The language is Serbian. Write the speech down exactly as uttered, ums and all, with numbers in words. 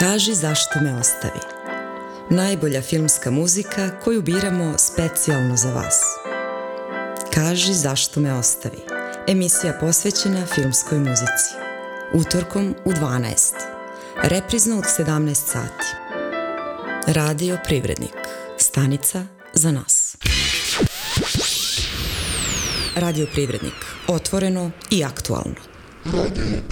Kaži zašto me ostavi. Najbolja filmska muzika koju biramo specijalno za vas. Kaži zašto me ostavi. Emisija posvećena filmskoj muzici. Utorkom u dvanaest. Reprizno od sedamnaest sati. Radio Privrednik. Stanica za nas. Radio Privrednik. Otvoreno i aktualno. Radio